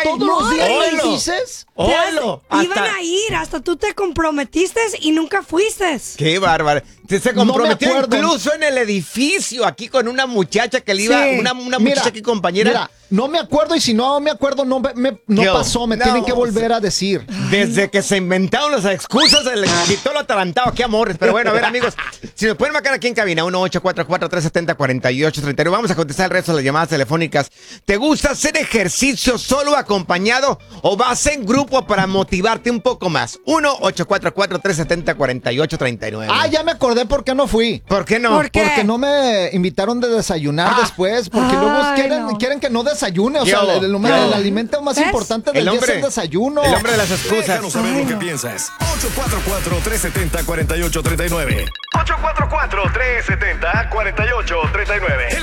todos los días Oilo. me dices. Iban a ir, hasta tú te comprometiste y nunca fuiste. Qué bárbaro. Se No me comprometió acuerdo. incluso en el edificio aquí con una muchacha que le iba, Sí. una Mira, muchacha aquí compañera. Mira, no me acuerdo y si no me acuerdo no Yo, pasó, me no, tienen que volver a decir. Desde que se inventaron las excusas, se le quitó lo atarantado. Qué amores. Pero bueno, a ver, amigos, si nos pueden marcar aquí en cabina, 1-844-370-4839. Vamos a contestar el resto de las llamadas telefónicas. ¿Te gusta hacer ejercicio solo acompañado o vas en grupo para motivarte un poco más? 1-844-370-4839. Ah, ya me acordé por qué no fui. ¿Por qué no? ¿Por qué? Porque no me invitaron de desayunar después, porque luego Ay, quieren que no desayune, o Yo, sea, el yo. alimento más ¿Ves? importante del día es el desayuno. El hombre de las excusas. Déjanos saber lo que piensas. 844-370-4839. 844-370-4839.